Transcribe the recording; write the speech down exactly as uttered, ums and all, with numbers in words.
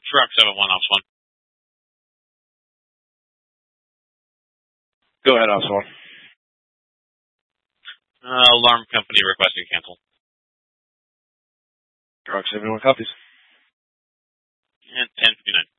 Truck seven one, Officer one. Go ahead, Officer one. Uh, alarm company requesting cancel. Truck seven one copies. And ten fifty-nine.